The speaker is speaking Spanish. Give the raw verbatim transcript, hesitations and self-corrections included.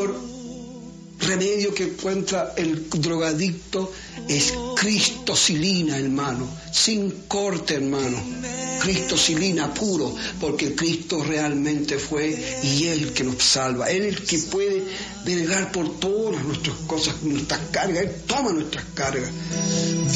mejor remedio que encuentra el drogadicto es Cristocilina, hermano, sin corte, hermano. Cristocilina puro, porque Cristo realmente fue y Él que nos salva. Él es el que puede delegar por todas nuestras cosas, nuestras cargas. Él toma nuestras cargas.